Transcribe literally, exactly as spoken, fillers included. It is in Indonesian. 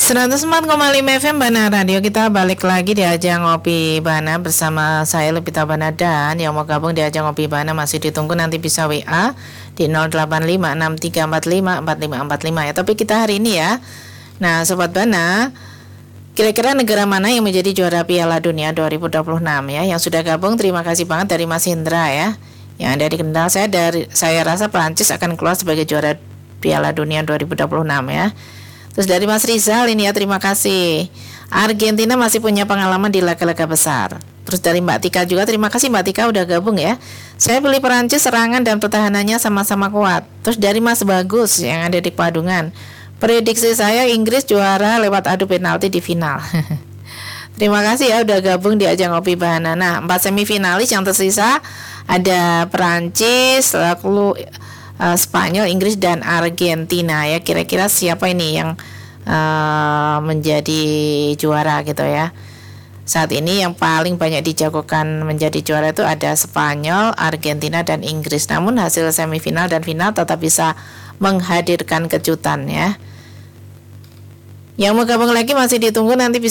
seratus empat koma lima F M Bana Radio. Kita balik lagi di ajang Ngopi Bana bersama saya Lupita Bana, dan yang mau gabung di ajang Ngopi Bana masih ditunggu, nanti bisa W A di nol delapan lima enam tiga empat lima empat lima empat lima ya. Tapi kita hari ini ya. Nah, Sobat Bana, kira-kira negara mana yang menjadi juara Piala Dunia dua ribu dua puluh enam ya? Yang sudah gabung terima kasih banget dari Mas Hendra ya. Yang ada di Kendal, saya dari saya rasa Prancis akan keluar sebagai juara Piala Dunia dua ribu dua puluh enam ya. Terus dari Mas Rizal ini ya, terima kasih. Argentina masih punya pengalaman di laga-laga besar. Terus dari Mbak Tika juga, terima kasih Mbak Tika udah gabung ya. Saya pilih Perancis, serangan dan pertahanannya sama-sama kuat. Terus dari Mas Bagus yang ada di Padungan, prediksi saya Inggris juara lewat adu penalti di final. Terima kasih ya udah gabung di ajang Ngopi Bana. Nah, empat semifinalis yang tersisa ada Perancis, lalu Uh, Spanyol, Inggris dan Argentina ya. Kira-kira siapa ini yang uh, menjadi juara gitu ya. Saat ini yang paling banyak dijagokan menjadi juara itu ada Spanyol, Argentina dan Inggris. Namun hasil semifinal dan final tetap bisa menghadirkan kejutan ya. Yang mau gabung lagi masih ditunggu, nanti bisa